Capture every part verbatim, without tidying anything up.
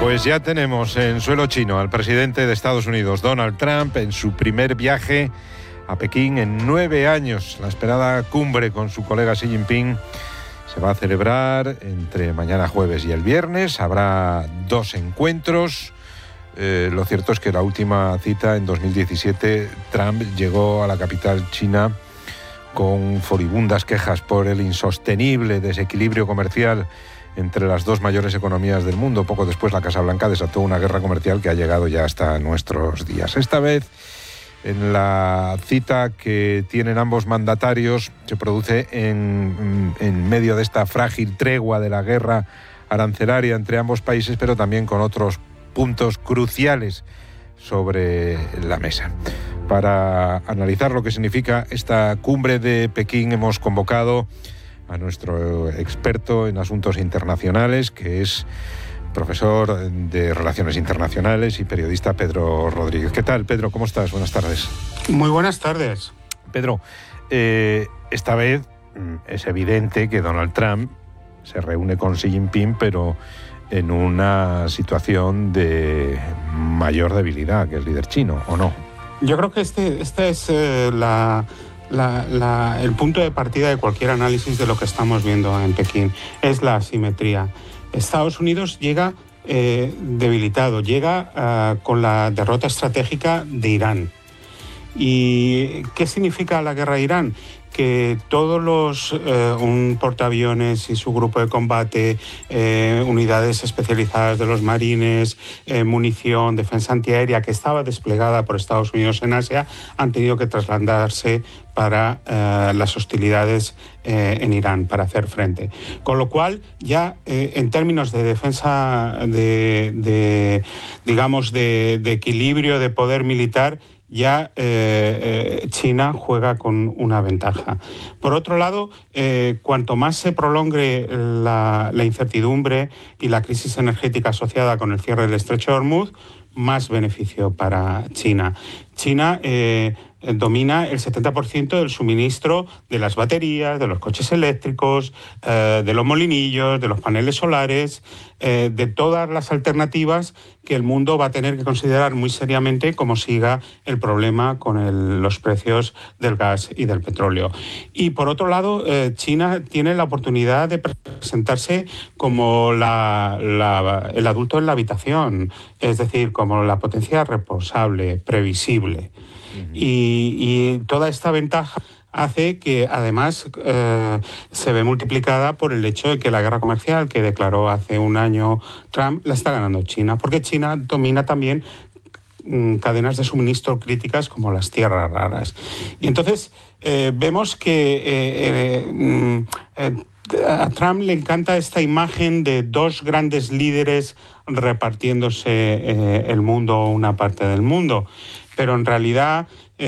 Pues ya tenemos en suelo chino al presidente de Estados Unidos, Donald Trump, en su primer viaje a Pekín en nueve años. La esperada cumbre con su colega Xi Jinping se va a celebrar entre mañana jueves y el viernes. Habrá dos encuentros. Eh, lo cierto es que la última cita, en dos mil diecisiete, Trump llegó a la capital china con furibundas quejas por el insostenible desequilibrio comercial entre las dos mayores economías del mundo. Poco después, la Casa Blanca desató una guerra comercial que ha llegado ya hasta nuestros días. Esta vez, en la cita que tienen ambos mandatarios, se produce en, en medio de esta frágil tregua de la guerra arancelaria entre ambos países, pero también con otros puntos cruciales sobre la mesa. Para analizar lo que significa esta cumbre de Pekín, hemos convocado a nuestro experto en asuntos internacionales, que es profesor de Relaciones Internacionales y periodista, Pedro Rodríguez. ¿Qué tal, Pedro? ¿Cómo estás? Buenas tardes. Muy buenas tardes. Pedro, eh, esta vez es evidente que Donald Trump se reúne con Xi Jinping, pero en una situación de mayor debilidad que el líder chino, ¿o no? Yo creo que este, esta es eh, la... La, la, el punto de partida de cualquier análisis de lo que estamos viendo en Pekín es la asimetría. Estados Unidos llega eh, debilitado, llega uh, con la derrota estratégica de Irán. ¿Y qué significa la guerra a Irán? Que todos los, eh, un portaaviones y su grupo de combate, eh, unidades especializadas de los marines, eh, munición, defensa antiaérea, que estaba desplegada por Estados Unidos en Asia, han tenido que trasladarse para eh, las hostilidades eh, en Irán, para hacer frente. Con lo cual, ya eh, en términos de defensa, de, de digamos, de, de equilibrio de poder militar, ya eh, eh, China juega con una ventaja. Por otro lado, eh, cuanto más se prolongue la, la incertidumbre y la crisis energética asociada con el cierre del Estrecho de Hormuz, más beneficio para China. China eh, domina el setenta por ciento del suministro de las baterías, de los coches eléctricos, eh, de los molinillos, de los paneles solares, eh, de todas las alternativas que el mundo va a tener que considerar muy seriamente como siga el problema con el, los precios del gas y del petróleo. Y por otro lado, eh, China tiene la oportunidad de presentarse como la, la, el adulto en la habitación, es decir, como la potencia responsable, previsible. Uh-huh. Y, y toda esta ventaja hace que además eh, se ve multiplicada por el hecho de que la guerra comercial que declaró hace un año Trump la está ganando China, porque China domina también mm, cadenas de suministro críticas como las tierras raras. Y entonces eh, vemos que eh, eh, eh, a Trump le encanta esta imagen de dos grandes líderes repartiéndose eh, el mundo, una parte del mundo, pero en realidad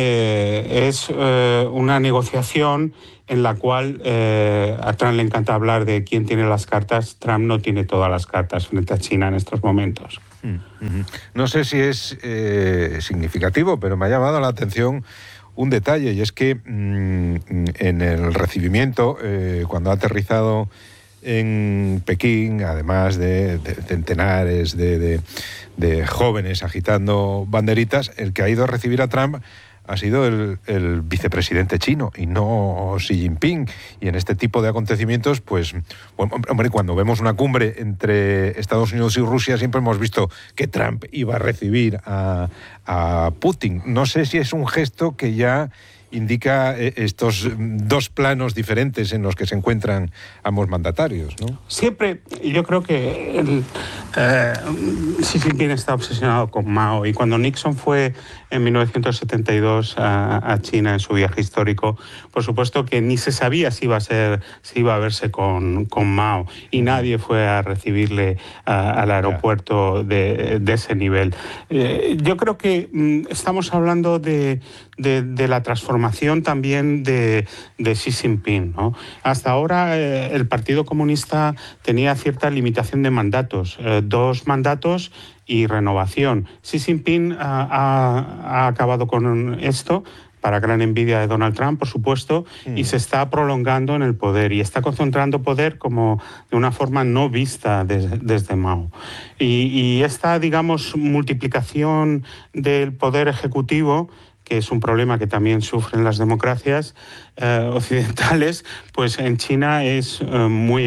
eh, es eh, una negociación en la cual eh, a Trump le encanta hablar de quién tiene las cartas. Trump no tiene todas las cartas frente a China en estos momentos. Mm-hmm. No sé si es eh, significativo, pero me ha llamado la atención un detalle, y es que mmm, en el recibimiento, eh, cuando ha aterrizado en Pekín, además de, de centenares de, de, de jóvenes agitando banderitas, el que ha ido a recibir a Trump ha sido el, el vicepresidente chino y no Xi Jinping. Y en este tipo de acontecimientos, pues, bueno, hombre, cuando vemos una cumbre entre Estados Unidos y Rusia, siempre hemos visto que Trump iba a recibir a, a Putin. No sé si es un gesto que ya indica estos dos planos diferentes en los que se encuentran ambos mandatarios, ¿no? Siempre, yo creo que el, eh, Xi Jinping está obsesionado con Mao, y cuando Nixon fue en mil novecientos setenta y dos a, a China en su viaje histórico, por supuesto que ni se sabía si iba a ser, si iba a verse con, con Mao, y nadie fue a recibirle a, al aeropuerto de, de ese nivel. Eh, yo creo que mm, estamos hablando de, de, de la transformación también de, de Xi Jinping, ¿no? Hasta ahora eh, el Partido Comunista tenía cierta limitación de mandatos, eh, dos mandatos y renovación. Xi Jinping ha, ha, ha acabado con esto, para gran envidia de Donald Trump, por supuesto, mm. y se está prolongando en el poder y está concentrando poder como de una forma no vista desde, desde Mao. Y, y esta, digamos, multiplicación del poder ejecutivo, que es un problema que también sufren las democracias eh, occidentales, pues en China es eh, muy